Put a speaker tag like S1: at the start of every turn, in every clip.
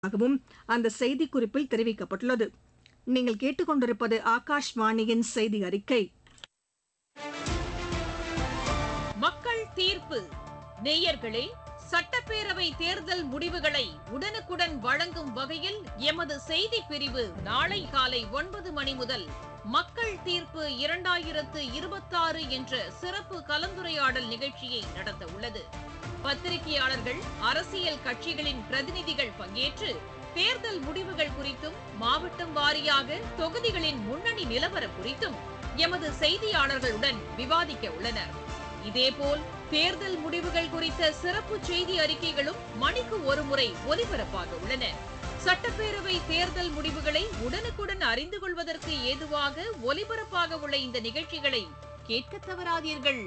S1: ஆகவும் அந்த செய்திக்குறிப்பில் தெரிவிக்கப்பட்டுள்ளது. நீங்கள் கேட்டுக்கொண்டிருப்பது ஆகாஷ்வாணியின் செய்தி அறிக்கை.
S2: மக்கள் தீர்ப்பு. நேயர்களே, சட்டப்பேரவை தேர்தல் முடிவுகளை உடனுக்குடன் வழங்கும் வகையில் எமது செய்திப் பிரிவு நாளை காலை 9 மணி முதல் மக்கள் தீர்ப்பு 2026 என்ற சிறப்பு கலந்துரையாடல் நிகழ்ச்சியை நடத்த உள்ளது. பத்திரிகையாளர்கள், அரசியல் கட்சிகளின் பிரதிநிதிகள் பங்கேற்று தேர்தல் முடிவுகள் குறித்தும், மாவட்டம் வாரியாக தொகுதிகளின் முன்னணி நிலவரம் குறித்தும் எமது செய்தியாளர்களுடன் விவாதிக்க உள்ளனர். இதேபோல் தேர்தல் முடிவுகள் குறித்த சிறப்பு செய்தி அறிக்கைகளும் மணிக்கு ஒருமுறை ஒலிபரப்பாக உள்ளன. சட்டப்பேரவை தேர்தல் முடிவுகளை உடனுக்குடன் அறிந்து கொள்வதற்கு ஏதுவாக ஒலிபரப்பாக உள்ள இந்த நிகழ்ச்சிகளை கேட்க தவறாதீர்கள்.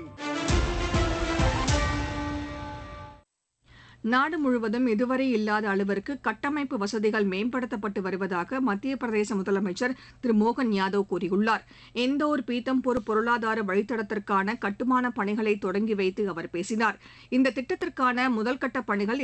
S1: நாடு முழுவதும் இதுவரை இல்லாத அளவிற்கு கட்டமைப்பு வசதிகள் மேம்படுத்தப்பட்டு வருவதாக மத்திய பிரதேச முதலமைச்சர் திரு மோகன் யாதவ் கூறியுள்ளார். இந்தோர் பீத்தம்பூர் பொருளாதார வழித்தடத்திற்கான கட்டுமான பணிகளை தொடங்கி வைத்து அவர் பேசினார். இந்த திட்டத்திற்கான முதல்கட்ட பணிகள்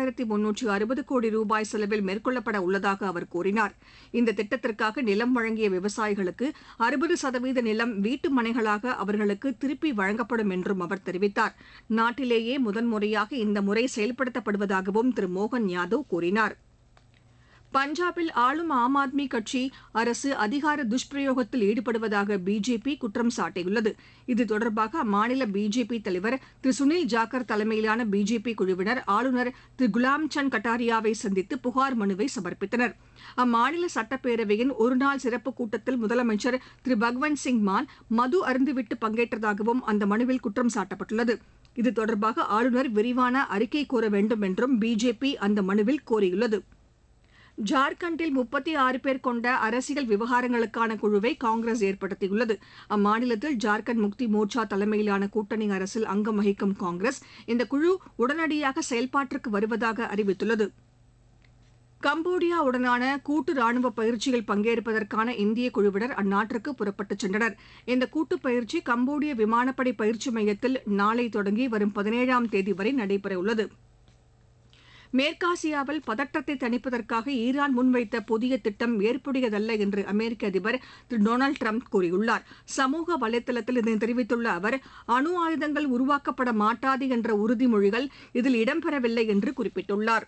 S1: 2360 கோடி ரூபாய் செலவில் மேற்கொள்ளப்பட உள்ளதாக அவர் கூறினார். இந்த திட்டத்திற்காக நிலம் வழங்கிய விவசாயிகளுக்கு 60% நிலம் வீட்டு மனைகளாக அவர்களுக்கு திருப்பி வழங்கப்படும் என்றும் அவர் தெரிவித்தார். நாட்டிலேயே முதன்முறையாக இந்த முறை செயல்படுத்தப்படுவதாகவும் திரு மோகன் யாதவ் கூறினார். பஞ்சாபில் ஆளும் ஆம் ஆத்மி கட்சி அரசு அதிகார துஷ்பிரயோகத்தில் ஈடுபடுவதாக பிஜேபி குற்றம் சாட்டியுள்ளது. இது தொடர்பாக அம்மாநில பிஜேபி தலைவர் திரு சுனில் ஜாக்கர் தலைமையிலான பிஜேபி குழுவினர் ஆளுநர் திரு குலாம்சந்த் கட்டாரியாவை சந்தித்து புகார் மனுவை சமர்ப்பித்தனர். அம்மாநில சட்டப்பேரவையின் ஒருநாள் சிறப்பு கூட்டத்தில் முதலமைச்சர் திரு பகவந்த் சிங் மான் மது அருந்துவிட்டு பங்கேற்றதாகவும் அந்த மனுவில் குற்றம் சாட்டப்பட்டுள்ளது. இது தொடர்பாக ஆளுநர் விரிவான அறிக்கை கோர வேண்டும் என்றும் பிஜேபி அந்த மனுவில் கோரியுள்ளது. ஜார்க்கண்டில் 36 பேர் கொண்ட அரசியல் விவகாரங்களுக்கான குழுவை காங்கிரஸ் ஏற்படுத்தியுள்ளது. அம்மாநிலத்தில் ஜார்க்கண்ட் முக்தி மோர்ச்சா தலைமையிலான கூட்டணி அரசில் அங்கம் வகிக்கும் காங்கிரஸ் இந்த குழு உடனடியாக செயல்பாட்டிற்கு வருவதாக அறிவித்துள்ளது. கம்போடியாவுடனான கூட்டு ராணுவ பயிற்சியில் பங்கேற்பதற்கான இந்திய குழுவினர் அந்நாட்டிற்கு புறப்பட்டுச் சென்றனர். இந்த கூட்டுப் பயிற்சி கம்போடிய விமானப்படை பயிற்சி மையத்தில் நாளை தொடங்கி வரும் 17ஆம் தேதி வரை நடைபெறவுள்ளது. மேற்காசியாவில் பதற்றத்தை தணிப்பதற்காக ஈரான் முன்வைத்த புதிய திட்டம் ஏற்புடையதல்ல என்று அமெரிக்க அதிபர் திரு டொனால்டு டிரம்ப் கூறியுள்ளார். சமூக வலைதளத்தில் இதனை தெரிவித்துள்ள அவர், அணு ஆயுதங்கள் உருவாக்கப்பட மாட்டாது என்ற உறுதிமொழிகள் இதில் இடம்பெறவில்லை என்று குறிப்பிட்டுள்ளார்.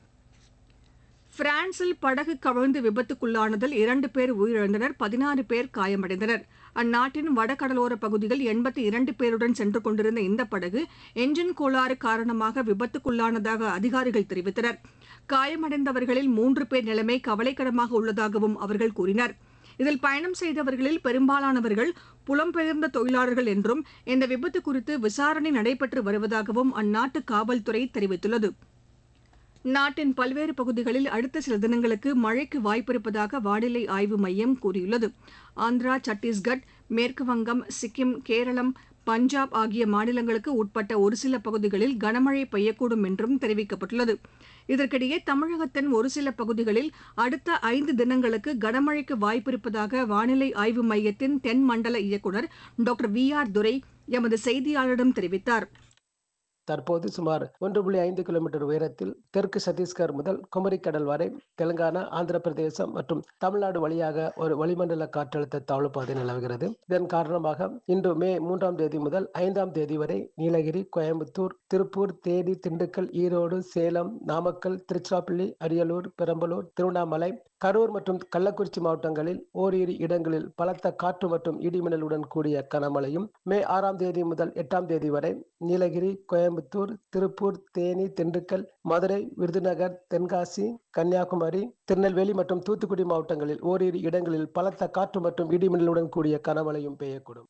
S1: பிரான்சில் படகு கவிழ்ந்து விபத்துக்குள்ளானதில் 2 பேர் உயிரிழந்தனர், 16 பேர் காயமடைந்தனர். அந்நாட்டின் வடகடலோர பகுதியில் 82 பேருடன் சென்று கொண்டிருந்த இந்த படகு என்ஜின் கோளாறு காரணமாக விபத்துக்குள்ளானதாக அதிகாரிகள் தெரிவித்தனர். காயமடைந்தவர்களில் 3 பேர் நிலைமை கவலைக்கிடமாக உள்ளதாகவும் அவர்கள் கூறினர். இதில் பயணம் செய்தவர்களில் பெரும்பாலானவர்கள் புலம்பெயர்ந்த தொழிலாளர்கள் என்றும் இந்த விபத்து குறித்து விசாரணை நடைபெற்று வருவதாகவும் அந்நாட்டு காவல்துறை தெரிவித்துள்ளது. நாட்டின் பல்வேறு பகுதிகளில் அடுத்த சில தினங்களுக்கு மழைக்கு வாய்ப்பிருப்பதாக வானிலை ஆய்வு மையம் கூறியுள்ளது. ஆந்திரா, சத்தீஸ்கட், மேற்குவங்கம், சிக்கிம், கேரளம், பஞ்சாப் ஆகிய மாநிலங்களுக்கு உட்பட்ட ஒரு சில பகுதிகளில் கனமழை பெய்யக்கூடும் என்றும் தெரிவிக்கப்பட்டுள்ளது. இதற்கிடையே தமிழகத்தின் ஒரு சில பகுதிகளில் அடுத்த 5 தினங்களுக்கு கனமழைக்கு வாய்ப்பிருப்பதாக வானிலை ஆய்வு மையத்தின் தென் மண்டல இயக்குநர் டாக்டர் VR துரை எமது செய்தியாளரிடம் தெரிவித்தார்.
S3: தற்போது சுமார் 1.5 கிலோமீட்டர் உயரத்தில் தெற்கு சத்தீஸ்கர் முதல் குமரிக்கடல் வரை தெலுங்கானா, ஆந்திர பிரதேசம் மற்றும் தமிழ்நாடு வழியாக ஒரு வளிமண்டல காற்றழுத்த தாழ்வு பாதை நிலவுகிறது. இதன் காரணமாக இன்று மே 3ஆம் தேதி முதல் 5ஆம் தேதி வரை நீலகிரி, கோயம்புத்தூர், திருப்பூர், தேனி, திண்டுக்கல், ஈரோடு, சேலம், நாமக்கல், திருச்சிராப்பள்ளி, அரியலூர், பெரம்பலூர், திருவண்ணாமலை, கரூர் மற்றும் கள்ளக்குறிச்சி மாவட்டங்களில் ஓரிரு இடங்களில் பலத்த காற்று மற்றும் இடிமின்னலுடன் கூடிய கனமழையும், மே 6ஆம் தேதி முதல் 8ஆம் தேதி வரை நீலகிரி, கோயம்புத்தூர், திருப்பூர், தேனி, திண்டுக்கல், மதுரை, விருதுநகர், தென்காசி, கன்னியாகுமரி, திருநெல்வேலி மற்றும் தூத்துக்குடி மாவட்டங்களில் ஓரிரு இடங்களில் பலத்த காற்று மற்றும் இடிமின்னலுடன் கூடிய கனமழையும் பெய்யக்கூடும்.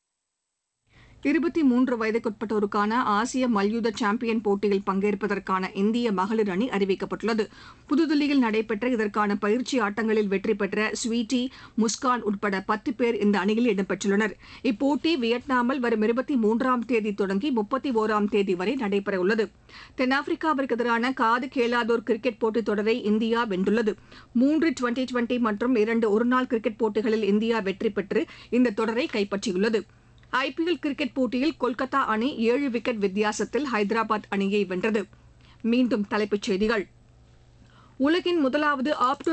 S1: 23 வயதுக்குட்பட்டோருக்கான ஆசிய மல்யுத்த சாம்பியன் போட்டியில் பங்கேற்பதற்கான இந்திய மகளிர் அணி அறிவிக்கப்பட்டுள்ளது. புதுதில்லியில் நடைபெற்ற இதற்கான பயிற்சி ஆட்டங்களில் வெற்றி பெற்ற ஸ்வீட்டி, முஸ்கான் உட்பட 10 பேர் இந்த அணியில் இடம்பெற்றுள்ளனர். இப்போட்டி வியட்நாமில் வரும் 23ஆம் தேதி தொடங்கி 31ஆம் தேதி வரை நடைபெறவுள்ளது. தென்னாப்பிரிக்காவிற்கு எதிரான காது கேளாதோர் கிரிக்கெட் போட்டித் தொடரை இந்தியா வென்றுள்ளது. 3 டுவெண்டி மற்றும் 2 ஒருநாள் கிரிக்கெட் போட்டிகளில் இந்தியா வெற்றி பெற்று இந்த தொடரை கைப்பற்றியுள்ளது. IPL கிரிக்கெட் போட்டியில் கொல்கத்தா அணி 7 விக்கெட் வித்தியாசத்தில் ஹைதராபாத் அணியை வென்றது. மீண்டும் தலைப்புச் செய்திகள். உலகின் முதலாவது ஆப்டோ